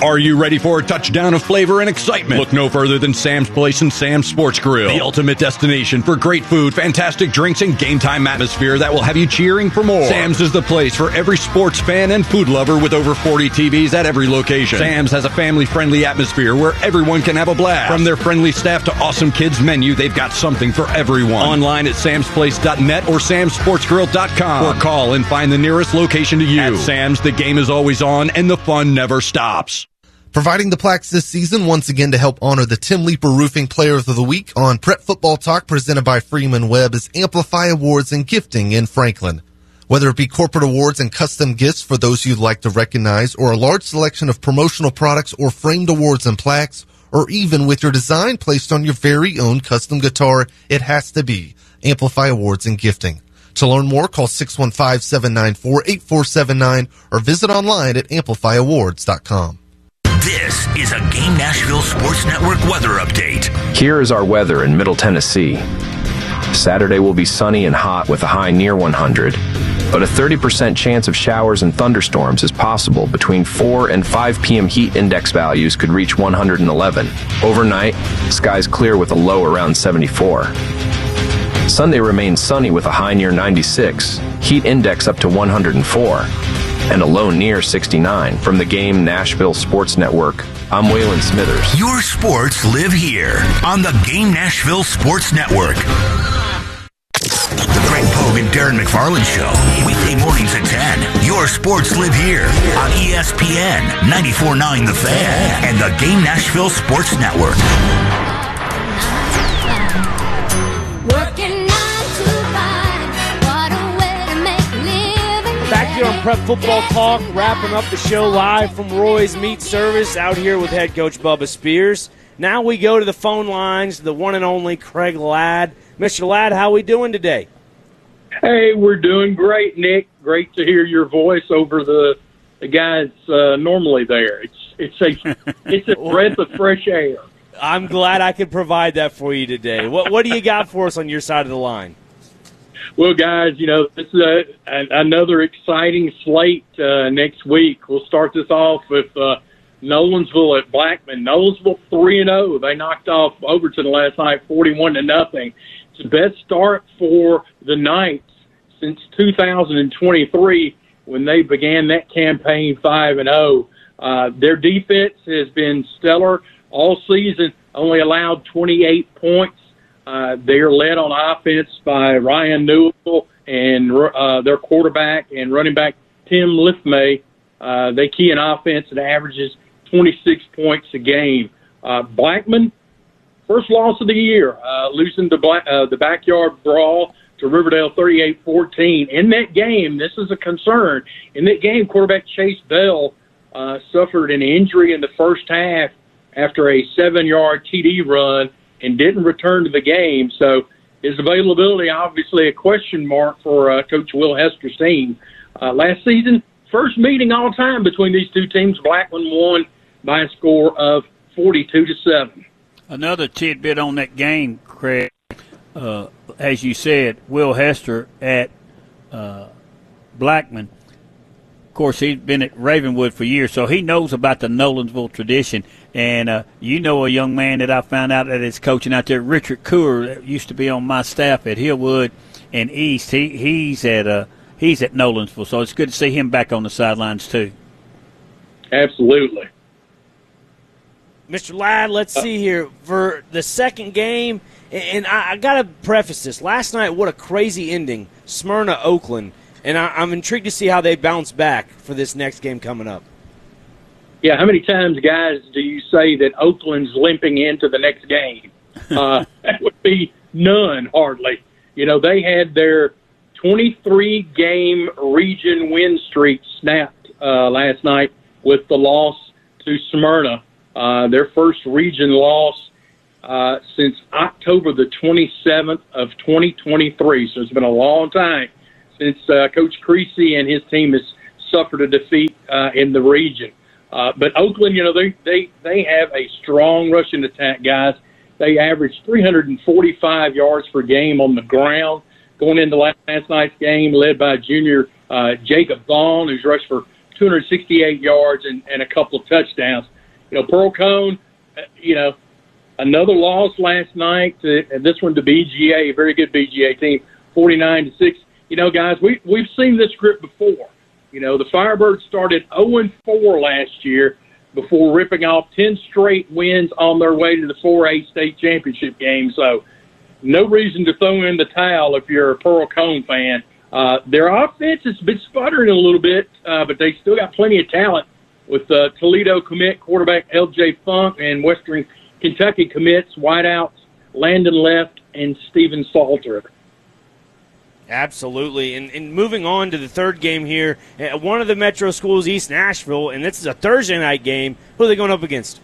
Are you ready for a touchdown of flavor and excitement? Look no further than Sam's Place and Sam's Sports Grill, the ultimate destination for great food, fantastic drinks, and game time atmosphere that will have you cheering for more. Sam's is the place for every sports fan and food lover with over 40 TVs at every location. Sam's has a family-friendly atmosphere where everyone can have a blast. From their friendly staff to awesome kids menu, they've got something for everyone. Online at samsplace.net or samsportsgrill.com, or call and find the nearest location to you. At Sam's, the game is always on and the fun never stops. Providing the plaques this season once again to help honor the Tim Leeper Roofing Player of the Week on Prep Football Talk presented by Freeman Webb is Amplify Awards and Gifting in Franklin. Whether it be corporate awards and custom gifts for those you'd like to recognize, or a large selection of promotional products or framed awards and plaques, or even with your design placed on your very own custom guitar, it has to be Amplify Awards and Gifting. To learn more, call 615-794-8479 or visit online at amplifyawards.com. This is a Game Nashville Sports Network weather update. Here is our weather in Middle Tennessee. Saturday will be sunny and hot with a high near 100, but a 30% chance of showers and thunderstorms is possible. Between 4 and 5 p.m. heat index values could reach 111. Overnight, skies clear with a low around 74. Sunday remains sunny with a high near 96, heat index up to 104. And a low near 69. From the Game Nashville Sports Network, I'm Waylon Smithers. Your sports live here on the Game Nashville Sports Network. The Greg Pogue and Darren McFarland Show, weekday mornings at 10. Your sports live here on ESPN 94.9 The Fan and the Game Nashville Sports Network. Back here on Prep Football Talk, wrapping up the show live from Roy's Meat Service, out here with head coach Bubba Spears. Now we go to the phone lines, the one and only Craig Ladd. Mr. Ladd, how we doing today? Hey, we're doing great, Nick. Great to hear your voice over the guys normally there. It's a breath of fresh air. I'm glad I could provide that for you today. What do you got for us on your side of the line? Well, guys, this is another exciting slate next week. We'll start this off with Nolensville at Blackman. Nolensville 3-0. They knocked off Overton last night 41-0. It's the best start for the Knights since 2023 when they began that campaign 5-0. Their defense has been stellar all season, only allowed 28 points. They are led on offense by Ryan Newell and their quarterback and running back Tim Lithmay. They key in offense and averages 26 points a game. Blackman, first loss of the year, losing the backyard brawl to Riverdale 38-14. In that game, this is a concern. In that game, quarterback Chase Bell suffered an injury in the first half after a 7-yard TD run and didn't return to the game. So his availability, obviously a question mark for Coach Will Hester's team. Last season, first meeting all time between these two teams, Blackman won by a score of 42-7. Another tidbit on that game, Craig, as you said, Will Hester at Blackman. Of course, he's been at Ravenwood for years, so he knows about the Nolensville tradition. And you know a young man that I found out that is coaching out there, Richard Coor, that used to be on my staff at Hillwood and East. He's at Nolensville, so it's good to see him back on the sidelines too. Absolutely. Mr. Ladd, let's see here. For the second game, and I got to preface this. Last night, what a crazy ending. Smyrna, Oakland. And I'm intrigued to see how they bounce back for this next game coming up. Yeah, how many times, guys, do you say that Oakland's limping into the next game? That would be none, hardly. They had their 23-game region win streak snapped last night with the loss to Smyrna. Their first region loss since October the 27th of 2023. So it's been a long time since Coach Creasy and his team has suffered a defeat in the region. But Oakland, they have a strong rushing attack, guys. They averaged 345 yards per game on the ground going into last night's game, led by junior Jacob Vaughn, who's rushed for 268 yards and a couple of touchdowns. Pearl Cone, another loss last night. This one to BGA, a very good BGA team, 49-6. Guys, we've seen this script before. The Firebirds started 0-4 last year before ripping off 10 straight wins on their way to the 4A state championship game. So no reason to throw in the towel if you're a Pearl Cone fan. Their offense has been sputtering a little bit, but they still got plenty of talent with Toledo commit quarterback L.J. Funk and Western Kentucky commits wideouts Landon Left and Steven Salter. Absolutely. And moving on to the third game here, one of the metro schools, East Nashville, and this is a Thursday night game. Who are they going up against?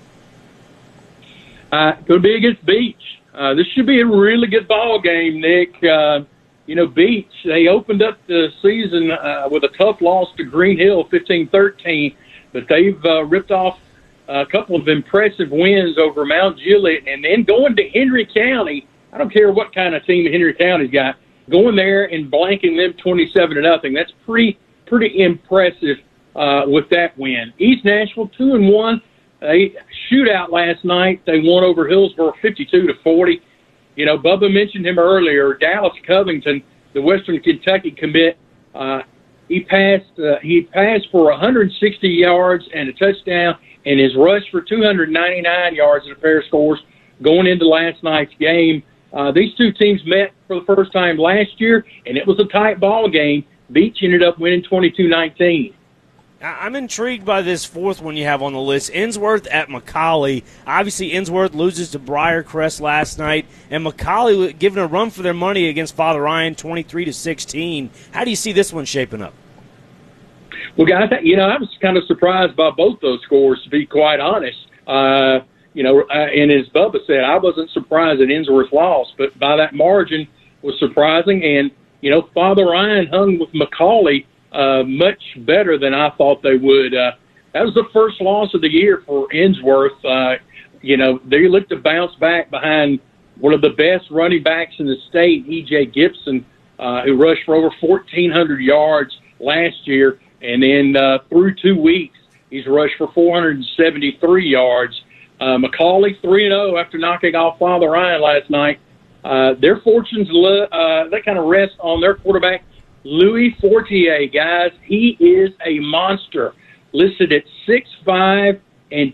Going to be against Beach. This should be a really good ball game, Nick. Beach, they opened up the season with a tough loss to Green Hill, 15-13, but they've ripped off a couple of impressive wins over Mount Juliet, and then going to Henry County. I don't care what kind of team Henry County's got. Going there and blanking them 27-0. That's pretty impressive with that win. East Nashville 2-1. They shootout last night. They won over Hillsborough 52-40. Bubba mentioned him earlier. Dallas Covington, the Western Kentucky commit, he passed for 160 yards and a touchdown, and his rush for 299 yards and a pair of scores going into last night's game. These two teams met for the first time last year, and it was a tight ball game. Beach ended up winning 22-19. I'm intrigued by this fourth one you have on the list, Innsworth at McCallie. Obviously, Innsworth loses to Briarcrest last night, and McCallie giving a run for their money against Father Ryan, 23-16. How do you see this one shaping up? Well, guys, I was kind of surprised by both those scores, to be quite honest. And as Bubba said, I wasn't surprised that Innsworth lost, but by that margin was surprising. And, Father Ryan hung with McCallie much better than I thought they would. That was the first loss of the year for Innsworth. They looked to bounce back behind one of the best running backs in the state, E.J. Gibson, who rushed for over 1,400 yards last year. And then through 2 weeks, he's rushed for 473 yards. McCallie 3-0 after knocking off Father Ryan last night. Their fortunes, they kind of rest on their quarterback, Louis Fortier, guys. He is a monster, listed at 6'5" and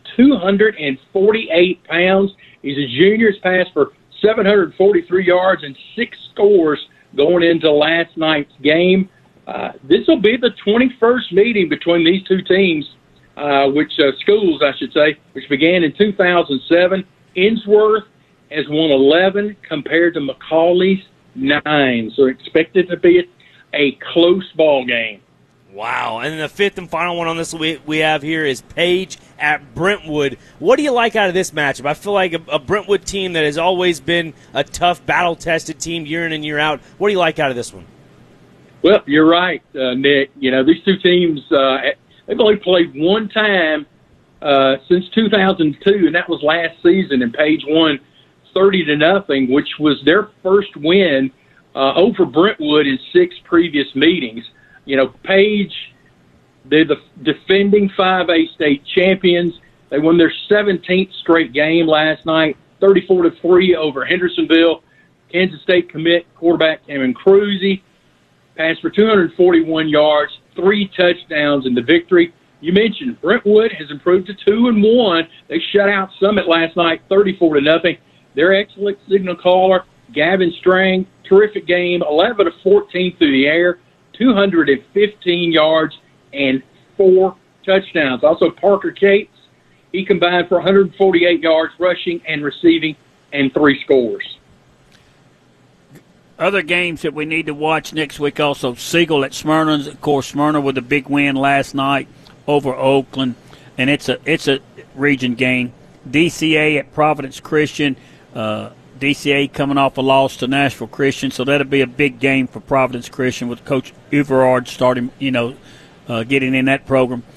248 pounds. He's a junior. He's passed for 743 yards and 6 scores going into last night's game. This will be the 21st meeting between these two teams, schools, I should say, which began in 2007. Innsworth has won 11 compared to McCallie's 9. So expected to be a close ball game. Wow. And then the fifth and final one on this we have here is Page at Brentwood. What do you like out of this matchup? I feel like a Brentwood team that has always been a tough, battle-tested team year in and year out. What do you like out of this one? Well, you're right, Nick. These two teams, they've only played one time since 2002, and that was last season, and Page won 30-0, which was their first win over Brentwood in 6 previous meetings. Page, they're the defending 5A state champions. They won their 17th straight game last night, 34-3 over Hendersonville. Kansas State commit quarterback Cameron Cruzy passed for 241 yards, 3 touchdowns in the victory. You mentioned Brentwood has improved to 2-1. They shut out Summit last night, 34-0. Their excellent signal caller, Gavin Strang, terrific game, 11 of 14 through the air, 215 yards and 4 touchdowns. Also, Parker Cates, he combined for 148 yards rushing and receiving and 3 scores. Other games that we need to watch next week also, Siegel at Smyrna. Of course, Smyrna with a big win last night over Oakland, and it's a region game. DCA at Providence Christian. DCA coming off a loss to Nashville Christian, so that'll be a big game for Providence Christian with Coach Everard starting, getting in that program.